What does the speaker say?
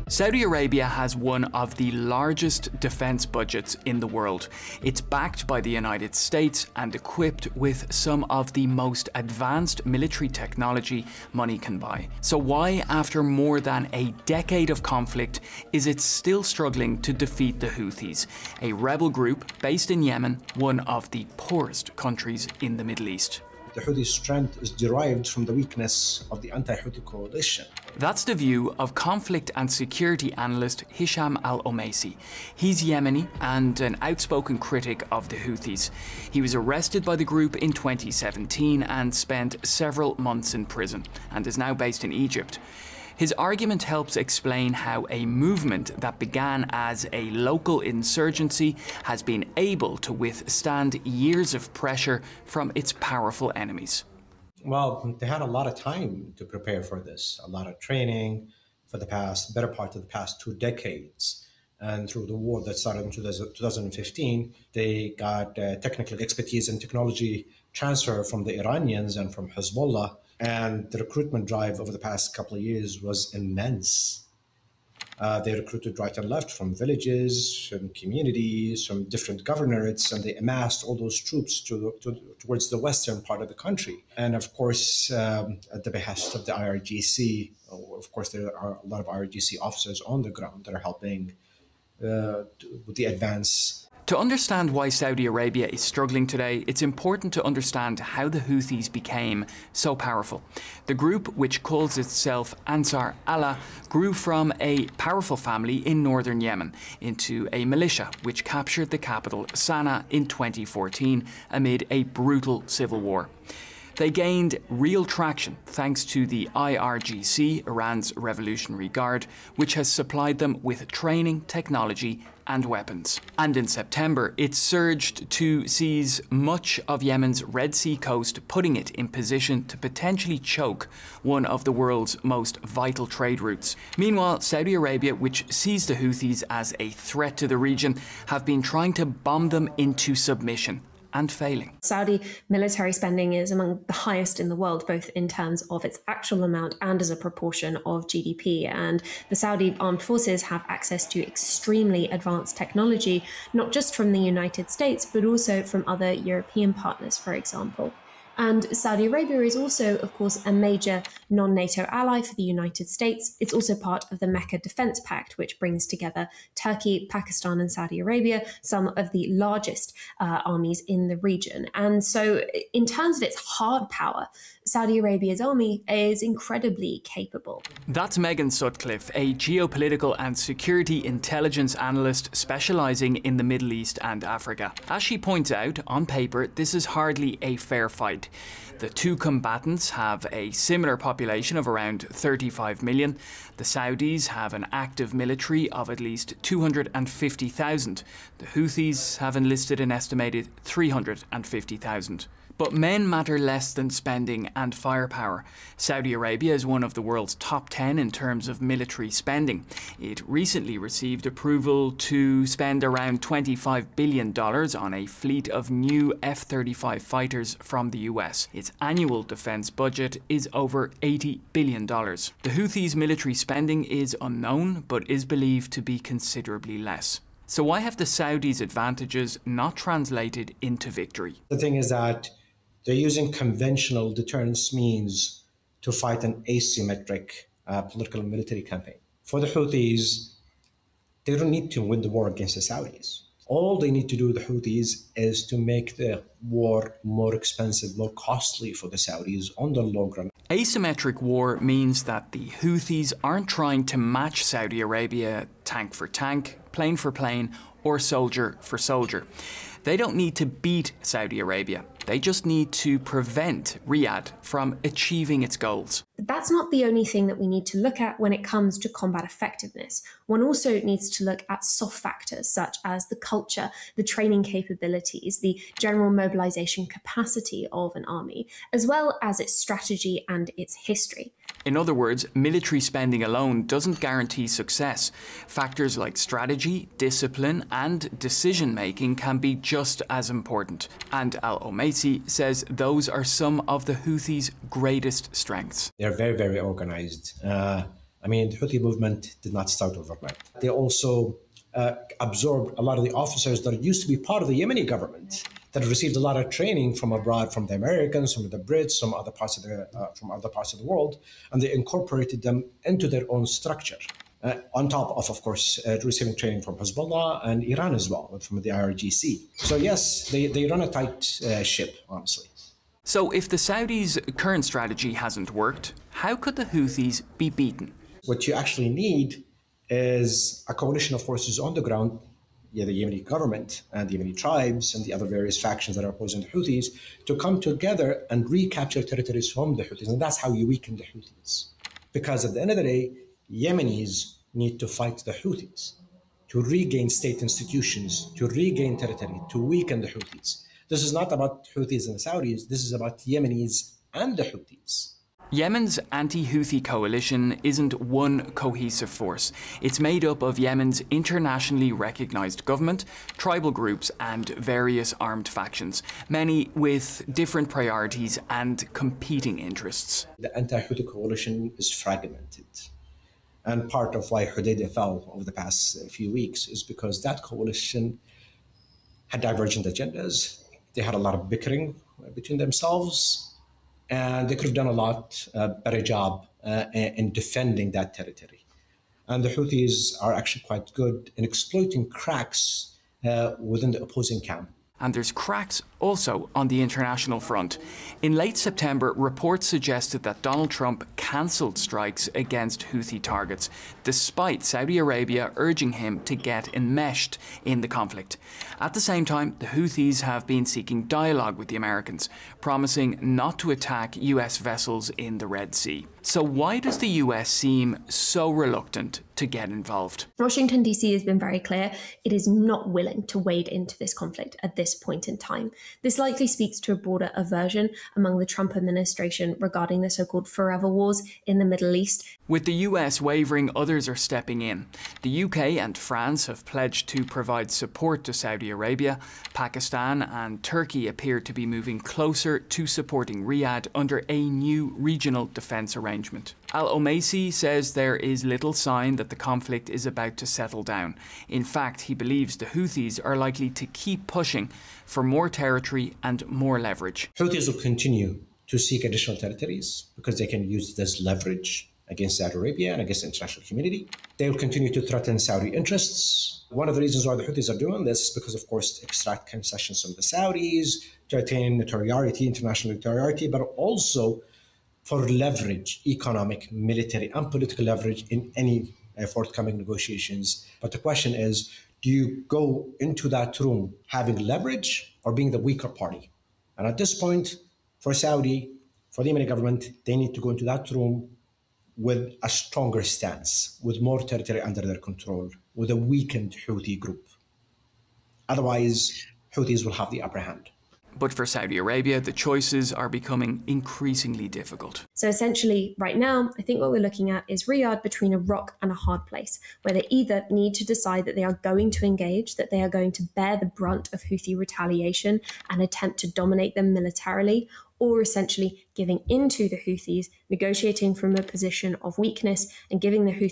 Saudi Arabia has one of the largest defense budgets in the world. It's backed by the United States and equipped with some of the most advanced military technology money can buy. So why, after more than a decade of conflict, is it still struggling to defeat the Houthis, a rebel group based in Yemen, one of the poorest countries in the Middle East? The Houthi strength is derived from the weakness of the anti-Houthi coalition. That's the view of conflict and security analyst Hisham Al-Omaisi. He's Yemeni and an outspoken critic of the Houthis. He was arrested by the group in 2017 and spent several months in prison, and is now based in Egypt. His argument helps explain how a movement that began as a local insurgency has been able to withstand years of pressure from its powerful enemies. Well, they had a lot of time to prepare for this, a lot of training for the better part of the past 2 decades. And through the war that started in 2015, they got technical expertise and technology transfer from the Iranians and from Hezbollah. And the recruitment drive over the past couple of years was immense. They recruited right and left from villages, from communities, from different governorates, and they amassed all those troops towards the western part of the country. And of course, at the behest of the IRGC, of course, there are a lot of IRGC officers on the ground that are helping with the advance. To understand why Saudi Arabia is struggling today, it's important to understand how the Houthis became so powerful. The group, which calls itself Ansar Allah, grew from a powerful family in northern Yemen into a militia which captured the capital Sana'a in 2014 amid a brutal civil war. They gained real traction thanks to the IRGC, Iran's Revolutionary Guard, which has supplied them with training, technology and weapons. And in September, it surged to seize much of Yemen's Red Sea coast, putting it in position to potentially choke one of the world's most vital trade routes. Meanwhile, Saudi Arabia, which sees the Houthis as a threat to the region, have been trying to bomb them into submission, and failing. Saudi military spending is among the highest in the world, both in terms of its actual amount and as a proportion of GDP. And the Saudi armed forces have access to extremely advanced technology, not just from the United States, but also from other European partners, for example. And Saudi Arabia is also, of course, a major non-NATO ally for the United States. It's also part of the Mecca Defense Pact, which brings together Turkey, Pakistan, and Saudi Arabia, some of the largest armies in the region. And so in terms of its hard power, Saudi Arabia's army is incredibly capable. That's Megan Sutcliffe, a geopolitical and security intelligence analyst specializing in the Middle East and Africa. As she points out, on paper, this is hardly a fair fight. The two combatants have a similar population of around 35 million. The Saudis have an active military of at least 250,000. The Houthis have enlisted an estimated 350,000. But men matter less than spending and firepower. Saudi Arabia is one of the world's top 10 in terms of military spending. It recently received approval to spend around $25 billion on a fleet of new F-35 fighters from the US. Its annual defense budget is over $80 billion. The Houthis' military spending is unknown, but is believed to be considerably less. So why have the Saudis' advantages not translated into victory? The thing is that they're using conventional deterrence means to fight an asymmetric political and military campaign. For the Houthis, they don't need to win the war against the Saudis. All they need to do, the Houthis, is to make the war more expensive, more costly for the Saudis on the long run. Asymmetric war means that the Houthis aren't trying to match Saudi Arabia tank for tank, plane for plane, or soldier for soldier. They don't need to beat Saudi Arabia. They just need to prevent Riyadh from achieving its goals. But that's not the only thing that we need to look at when it comes to combat effectiveness. One also needs to look at soft factors such as the culture, the training capabilities, the general mobilization capacity of an army, as well as its strategy and its history. In other words, military spending alone doesn't guarantee success. Factors like strategy, discipline, and decision-making can be just as important. And Al-Omaisi says those are some of the Houthis' greatest strengths. They're very, very organized. I mean, the Houthi movement did not start overnight. They also absorbed a lot of the officers that used to be part of the Yemeni government that had received a lot of training from abroad, from the Americans, from the Brits, from other parts of the world, and they incorporated them into their own structure. On top of course, receiving training from Hezbollah and Iran as well, from the IRGC. So yes, they run a tight ship, honestly. So if the Saudis' current strategy hasn't worked, how could the Houthis be beaten? What you actually need is a coalition of forces on the ground, the Yemeni government and the Yemeni tribes and the other various factions that are opposing the Houthis, to come together and recapture territories from the Houthis. And that's how you weaken the Houthis. Because at the end of the day, Yemenis need to fight the Houthis to regain state institutions, to regain territory, to weaken the Houthis. This is not about Houthis and the Saudis. This is about Yemenis and the Houthis. Yemen's anti-Houthi coalition isn't one cohesive force. It's made up of Yemen's internationally recognised government, tribal groups and various armed factions, many with different priorities and competing interests. The anti-Houthi coalition is fragmented. And part of why Hodeidah fell over the past few weeks is because that coalition had divergent agendas. They had a lot of bickering between themselves, and they could have done a lot better job in defending that territory. And the Houthis are actually quite good in exploiting cracks within the opposing camp. And there's cracks also on the international front. In late September, reports suggested that Donald Trump cancelled strikes against Houthi targets, despite Saudi Arabia urging him to get enmeshed in the conflict. At the same time, the Houthis have been seeking dialogue with the Americans, promising not to attack US vessels in the Red Sea. So why does the US seem so reluctant to get involved? Washington, D.C. has been very clear it is not willing to wade into this conflict at this point in time. This likely speaks to a broader aversion among the Trump administration regarding the so-called forever wars in the Middle East. With the US wavering, others are stepping in. The UK and France have pledged to provide support to Saudi Arabia. Pakistan and Turkey appear to be moving closer to supporting Riyadh under a new regional defence arrangement. Al-Omaisi says there is little sign that the conflict is about to settle down. In fact, he believes the Houthis are likely to keep pushing for more territory and more leverage. Houthis will continue to seek additional territories because they can use this leverage against Saudi Arabia and against the international community. They will continue to threaten Saudi interests. One of the reasons why the Houthis are doing this is because, of course, to extract concessions from the Saudis, to attain notoriety, international notoriety, but also for leverage, economic, military, and political leverage in any forthcoming negotiations. But the question is, do you go into that room having leverage or being the weaker party? And at this point, for Saudi, for the Yemeni government, they need to go into that room with a stronger stance, with more territory under their control, with a weakened Houthi group. Otherwise, Houthis will have the upper hand. But for Saudi Arabia, the choices are becoming increasingly difficult. So essentially, right now, I think what we're looking at is Riyadh between a rock and a hard place, where they either need to decide that they are going to engage, that they are going to bear the brunt of Houthi retaliation and attempt to dominate them militarily, or essentially giving into the Houthis, negotiating from a position of weakness and giving the Houthis